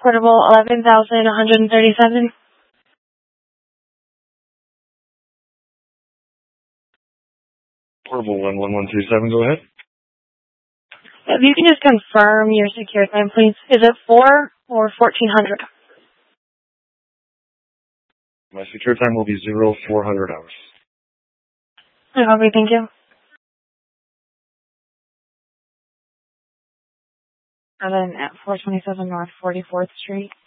Portable 11,137. Portable 11137, go ahead. If you can just confirm your secure time, please. Is it 4 or 1400? My secure time will be 0400 hours. Okay, thank you. And then at 427 North 44th Street.